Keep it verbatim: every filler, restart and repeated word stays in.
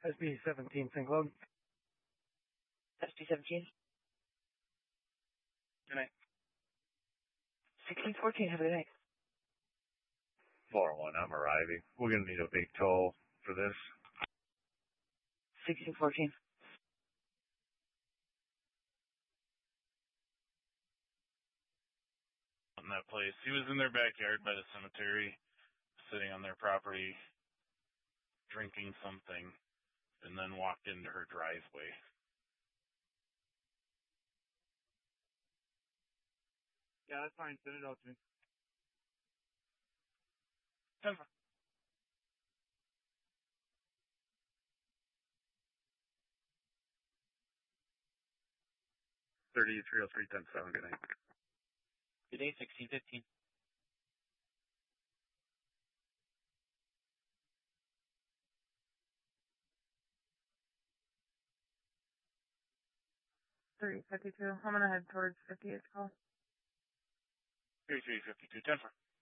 S B seventeen, Saint Claude. S B seventeen. Good night. sixteen fourteen, have a good night. four one, I'm arriving. We're going to need a big toll for this. sixteen fourteen. In that place. He was in their backyard by the cemetery, sitting on their property, drinking something, and then walked into her driveway. Yeah, that's fine. Send it out to me. ten four. thirty-three oh three, ten seven, good night. Good day, sixteen fifteen. three fifty-two. I'm gonna head towards fifty-eight call. thirty-three fifty-two, ten four.